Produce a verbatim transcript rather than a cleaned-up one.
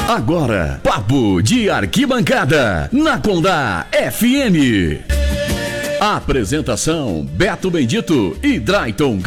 Agora, Papo de Arquibancada, na Condá F M. Apresentação: Beto Bendito e Drayton